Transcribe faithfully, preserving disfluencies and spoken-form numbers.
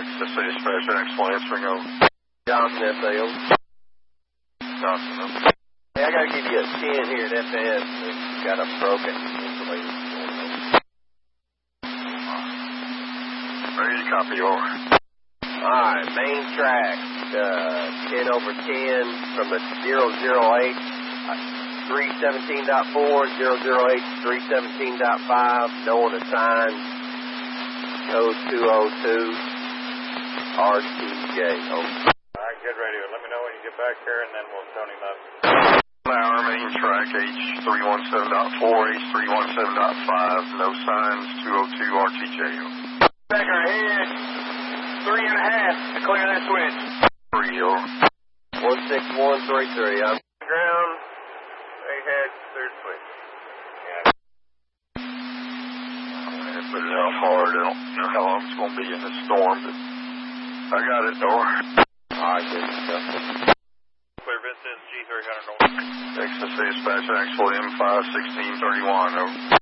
Texas Dispatch, Axel answering over. Johnson, F A O. Johnson, over. Hey, I gotta give you a ten here at F S. It's got a broken installation. Ready to copy, over. Alright, main track, uh, ten over ten from the zero zero eight, three seventeen point four, zero zero eight, three seventeen point five, knowing the sign, code two oh two, R T J. Over. Alright, get ready. Let me know when you get back here, and then we'll tone him up. Hour, main track, H three one seven point four, H three one seven point five, no signs, two oh two, R T J. Back our head, three and a half to clear that switch. Three, over. one six one three three, I'm Ground, eight head, third switch. Yeah. I put it out hard. I don't know how long it's going to be in the storm, but I got it, over. Alright, good stuff. Clear Vista, G three hundred north. Texas Dispatch, Axel M five sixteen thirty-one, over.